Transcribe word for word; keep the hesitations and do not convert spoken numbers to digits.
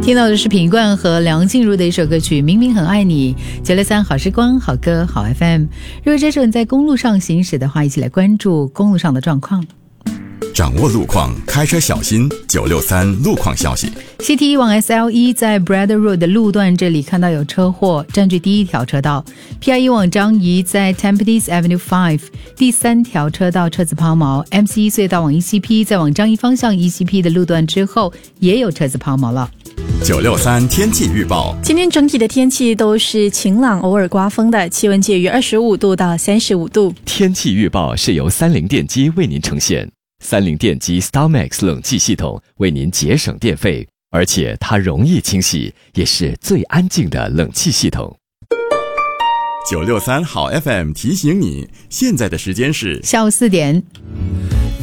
听到的是品冠和梁静茹的一首歌曲《明明很爱你》。九六三好时光，好歌好 F M。 如果这时候你在公路上行驶的话，一起来关注公路上的状况。 掌握路况，开车小心。九六三路况消息 C T 往 S L 一 在 Brad Road 的路段这里看到有车祸，占据第一条车道。 P I 一 往张仪在 Tampines Avenue 五 第三条车道车子抛锚。 M C 一 隧道往 E C P 在往张仪方向 E C P 的路段之后也有车子抛锚了。 九六三天气预报， 今天整体的天气都是晴朗，偶尔刮风的，气温介于二十五度到三十五度。 天气预报是由三菱电机为您呈现。三菱电机 StarMax 冷气系统为您节省电费，而且它容易清洗，也是最安静的冷气系统。 九六三好 F M 提醒你，现在的时间是下午四点。